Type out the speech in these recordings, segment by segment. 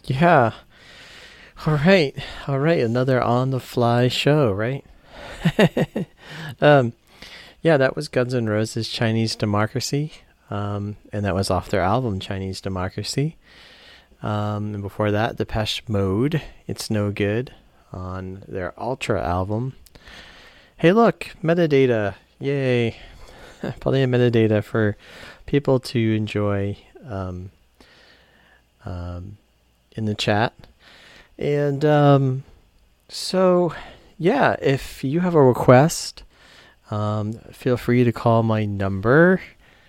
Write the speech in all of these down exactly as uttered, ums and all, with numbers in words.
Yeah. All right. All right. Another on the fly show, right? um, yeah, that was Guns N' Roses' Chinese Democracy. Um, and that was off their album Chinese Democracy. Um, and before that, Depeche Mode, It's No Good, on their Ultra album. Hey, look, metadata. Yay. Plenty of metadata for people to enjoy um, um, in the chat. And um, so, yeah, if you have a request, um, feel free to call my number,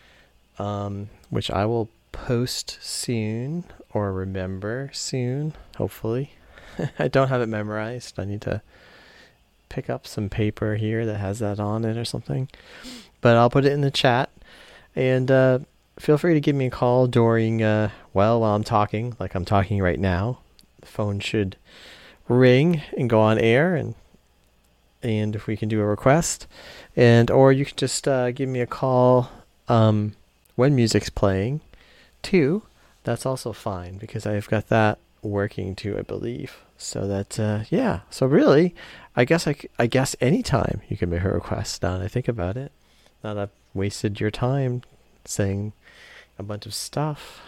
um, which I will post soon or remember soon, hopefully. I don't have it memorized. I need to pick up some paper here that has that on it or something. But I'll put it in the chat. And uh, feel free to give me a call during, uh, well, while I'm talking, like I'm talking right now. The phone should ring and go on air, and and if we can do a request, and or you can just uh, give me a call um, when music's playing too. That's also fine because I've got that working too, I believe. So that uh, yeah. So really, I guess I, I guess anytime you can make a request. Now that I think about it, now that I've wasted your time saying a bunch of stuff.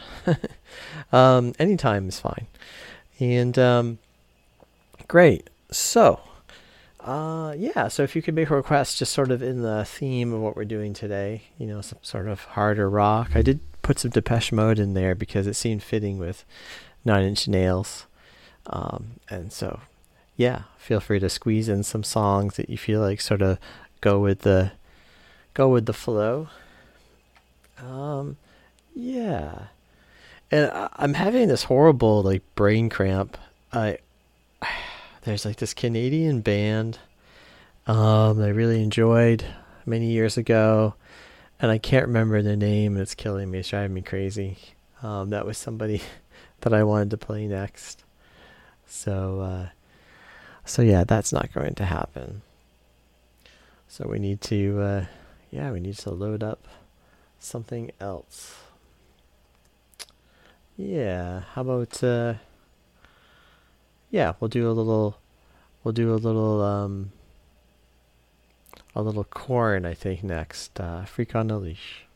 um, anytime is fine. And um, great. So, uh, yeah. So if you could make a request, just sort of in the theme of what we're doing today, you know, some sort of harder rock. I did put some Depeche Mode in there because it seemed fitting with Nine Inch Nails. Um, and so, yeah, feel free to squeeze in some songs that you feel like sort of go with the go with the flow. Um, yeah. And I, I'm having this horrible like brain cramp. I there's like this Canadian band um I really enjoyed many years ago, and I can't remember their name, and it's killing me. It's driving me crazy. Um, that was somebody that I wanted to play next. So uh, so yeah, that's not going to happen. So we need to uh, yeah, we need to load up something else. Yeah, how about uh yeah, we'll do a little we'll do a little um a little corn, I think, next. Uh, Freak on the Leash.